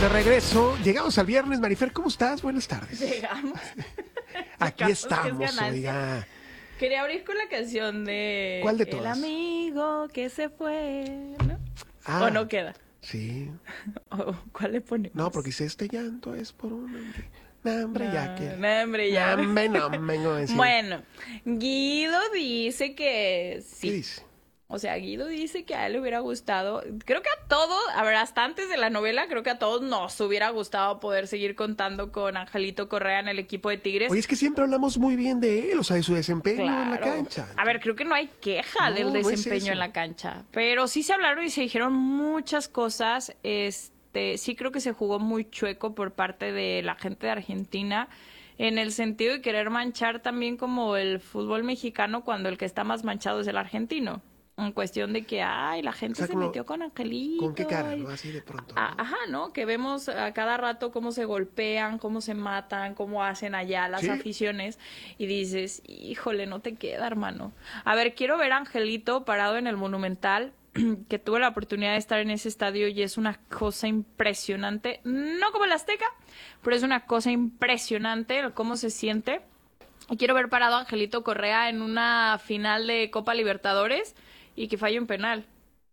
de regreso. Llegamos al viernes. Marifer, ¿cómo estás? Buenas tardes. Llegamos. Aquí estamos, oiga. Quería abrir con la canción de... ¿Cuál de todas? El amigo que se fue, ¿no? Ah, ¿O no queda? Sí. ¿O cuál le ponemos? No, porque dice, este llanto es por un hombre. No, hombre, ya que... No, hombre, ya. No, sí. Bueno, Guido dice que sí. ¿Qué dice? O sea, Guido dice que a él le hubiera gustado, creo que a todos, a ver, hasta antes de la novela, creo que a todos nos hubiera gustado poder seguir contando con Angelito Correa en el equipo de Tigres. Oye, es que siempre hablamos muy bien de él, o sea, de su desempeño en la cancha. A ver, creo que no hay queja del desempeño en la cancha, pero sí se hablaron y se dijeron muchas cosas. Sí creo que se jugó muy chueco por parte de la gente de Argentina, en el sentido de querer manchar también como el fútbol mexicano cuando el que está más manchado es el argentino. En cuestión de que, ay, la gente, o sea, se metió con Angelito. ¿Con qué cara, no? Así de pronto, ¿no? Ajá, ¿no? Que vemos a cada rato cómo se golpean, cómo se matan, cómo hacen allá las aficiones. Y dices, híjole, no te queda, hermano. A ver, quiero ver a Angelito parado en el Monumental, que tuve la oportunidad de estar en ese estadio y es una cosa impresionante. No como el Azteca, pero es una cosa impresionante el cómo se siente. Y quiero ver parado a Angelito Correa en una final de Copa Libertadores y que falle un penal.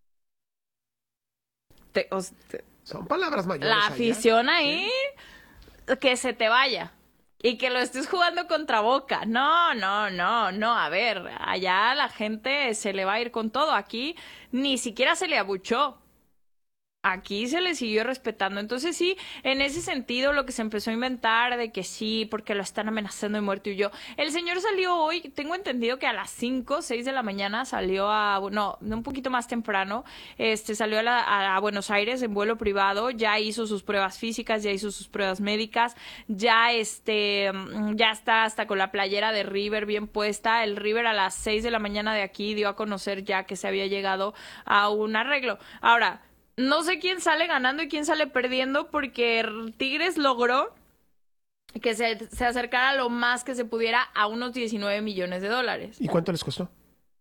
Son palabras mayores. La afición ahí, que se te vaya. Y que lo estés jugando contra Boca. No. A ver, allá la gente se le va a ir con todo. Aquí ni siquiera se le abuchó. Aquí se le siguió respetando. Entonces sí, en ese sentido lo que se empezó a inventar de que sí, porque lo están amenazando de muerte y huyó. El señor salió hoy, tengo entendido que a las 5, 6 de la mañana salió un poquito más temprano, salió a Buenos Aires en vuelo privado, ya hizo sus pruebas físicas, ya hizo sus pruebas médicas, ya está hasta con la playera de River bien puesta. El River a las 6 de la mañana de aquí dio a conocer ya que se había llegado a un arreglo. Ahora, no sé quién sale ganando y quién sale perdiendo porque Tigres logró que se acercara lo más que se pudiera a unos 19 millones de dólares. ¿Y cuánto les costó?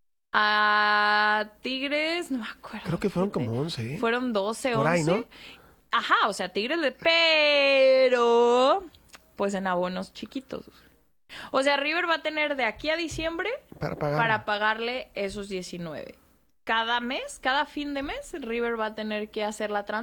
A Tigres, no me acuerdo. Creo que fueron como 11, ¿eh? Fueron 12, por 11. Ahí, ¿no? Ajá, o sea, Tigres pero pues en abonos chiquitos. O sea, River va a tener de aquí a diciembre para pagarle esos 19. Cada mes, cada fin de mes, River va a tener que hacer la transferencia.